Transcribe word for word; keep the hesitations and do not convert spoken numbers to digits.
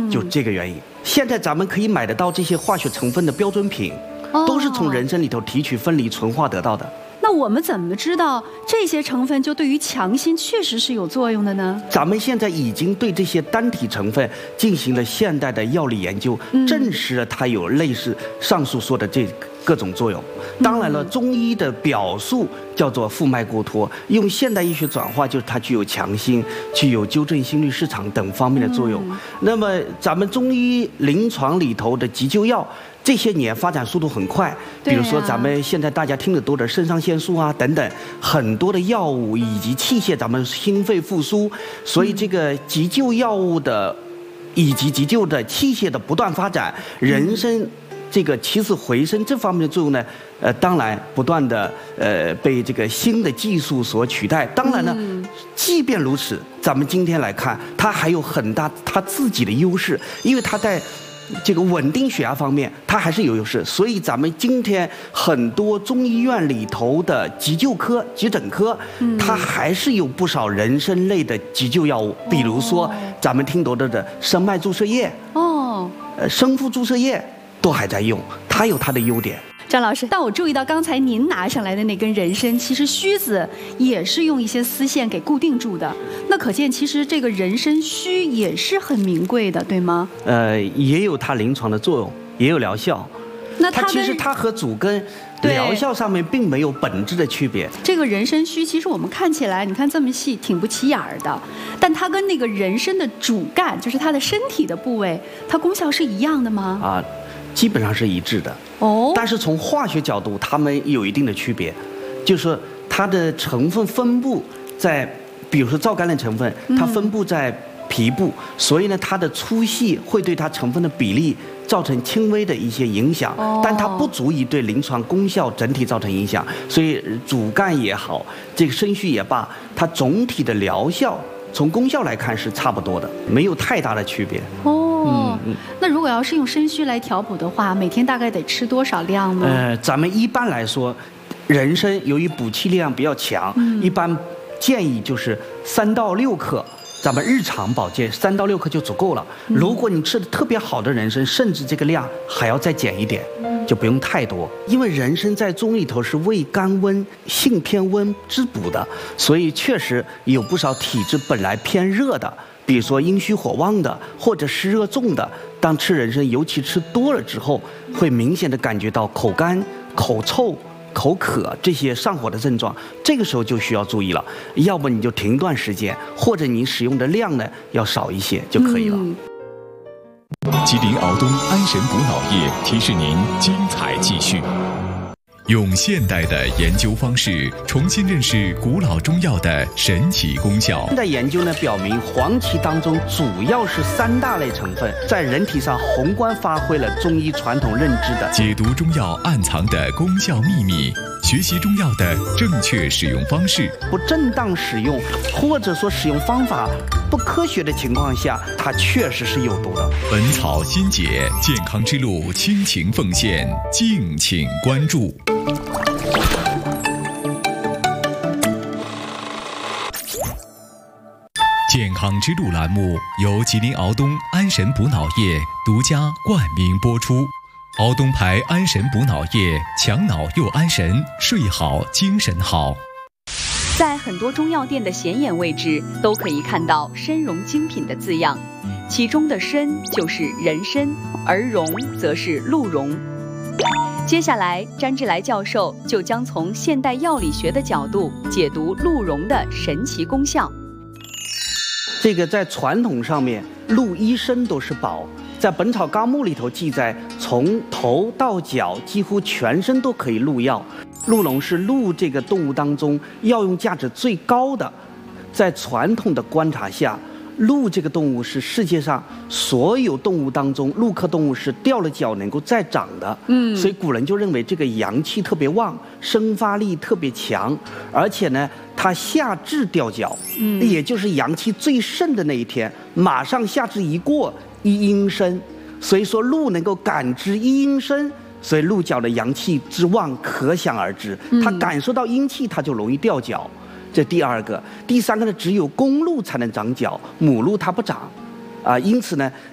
就这个原因。现在咱们可以买得到这些化学成分的标准品，都是从人参里头提取、分离、纯化得到的。 那我们怎么知道这些成分就对于强心确实是有作用的呢？ 咱们现在已经对这些单体成分进行了现代的药理研究， 嗯、 证实了它有类似上述说的这各种作用。当然了，中医的表述叫做腹脉固脱，用现代医学转化就是它具有强心、具有纠正心律失常等方面的作用。嗯、那么咱们中医临床里头的急救药，这些年发展速度很快，比如说咱们现在大家听得多的肾上腺素啊等等，很多的药物以及器械，咱们心肺复苏，所以这个急救药物的以及急救的器械的不断发展，人参这个起死回生这方面的作用呢，呃，当然不断的呃被这个新的技术所取代。当然呢，即便如此，咱们今天来看，它还有很大它自己的优势，因为它在这个稳定血压方面，它还是有优势。所以咱们今天很多中医院里头的急救科、急诊科，它还是有不少人参类的急救药物，比如说咱们听得到的生脉注射液，哦，呃，生附注射液都还在用，它有它的优点。 张老师，但我注意到刚才您拿上来的那根人参，其实须子也是用一些丝线给固定住的。那可见，其实这个人参须也是很名贵的，对吗？ 呃，也有它临床的作用，也有疗效。 那它其实它和主根疗效上面并没有本质的区别。 这个人参须，其实我们看起来，你看这么细，挺不起眼儿的，但它跟那个人参的主干，就是它的身体的部位，它功效是一样的吗？ 啊。基本上是一致的哦， 但是从化学角度，它们有一定的区别，就是它的成分分布在，比如说皂苷类成分，它分布在皮部，嗯、所以呢，它的粗细会对它成分的比例造成轻微的一些影响，哦、但它不足以对临床功效整体造成影响。所以主干也好，这个参须也罢，它总体的疗效从功效来看是差不多的，没有太大的区别。 哦。嗯嗯，那如果要是用参须来调补的话，每天大概得吃多少量呢？ 呃，咱们一般来说，人参由于补气力量比较强，嗯、一般建议就是三到六克。咱们日常保健三到六克就足够了。嗯、如果你吃的特别好的人参，甚至这个量还要再减一点，嗯、就不用太多。因为人参在中医里头是味甘温、性偏温滋补的，所以确实有不少体质本来偏热的。比如说阴虚火旺的，或者湿热重的，当吃人参，尤其吃多了之后，会明显的感觉到口干、口臭、口渴这些上火的症状。这个时候就需要注意了，要不你就停段时间，或者你使用的量呢要少一些就可以了。 嗯、 吉林敖东安神补脑液提示您精彩继续。用现代的研究方式重新认识古老中药的神奇功效。 现在研究呢表明，黄芪当中主要是三大类成分，在人体上宏观发挥了中医传统认知的解读中药暗藏的功效秘密，学习中药的正确使用方式。 不正当使用，或者说使用方法不科学的情况下，它确实是有毒的。 本草新解，健康之路倾情奉献，敬请关注。健康之路栏目由吉林敖东安神补脑液独家冠名播出。敖东牌安神补脑液，强脑又安神，睡好精神好。 在很多中药店的显眼位置都可以看到参茸精品的字样，其中的参就是人参，而茸则是鹿茸。接下来，詹志来教授就将从现代药理学的角度解读鹿茸的神奇功效。 这个在传统上面，鹿一身都是宝。在《本草纲目》里头记载，从头到脚几乎全身都可以入药。鹿茸是鹿这个动物当中药用价值最高的。在传统的观察下，鹿这个动物是世界上所有动物当中，鹿科动物是掉了脚能够再长的。嗯，所以古人就认为这个阳气特别旺，生发力特别强，而且呢，它夏至掉脚，嗯，也就是阳气最盛的那一天，马上夏至一过，一阴生，所以说鹿能够感知一阴生。所以鹿角的阳气之旺可想而知，它感受到阴气，它就容易掉脚。这第二个，第三个呢，只有公鹿才能长脚，母鹿它不长，啊，因此呢，